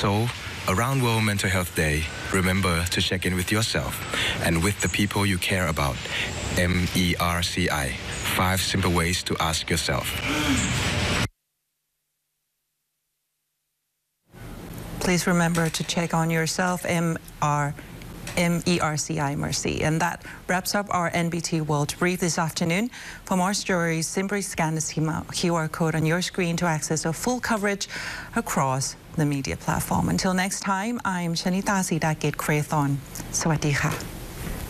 So, around World Mental Health Day, remember to check in with yourself and with the people you care about. MERCI, 5 simple ways to ask yourself. Please remember to check on yourself, MERCI, Mercy. And that wraps up our NBT World Brief this afternoon. For more stories, simply scan the QR code on your screen to access a full coverage across the media platform. Until next time, I'm Shanita Sidakit Krathon. Sawasdee ka.